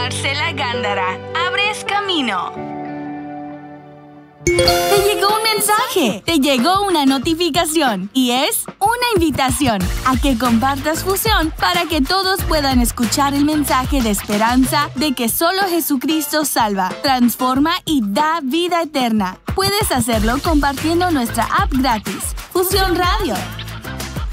Marcela Gándara, abres camino. Te llegó un mensaje, te llegó una notificación y es una invitación a que compartas Fusión para que todos puedan escuchar el mensaje de esperanza de que solo Jesucristo salva, transforma y da vida eterna. Puedes hacerlo compartiendo nuestra app gratis, Fusión Radio.